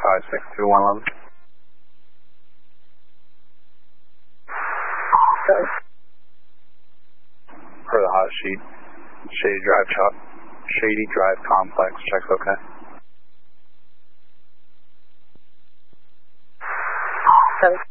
56211. For the hot sheet, Shady Drive Complex, checks okay. Seven.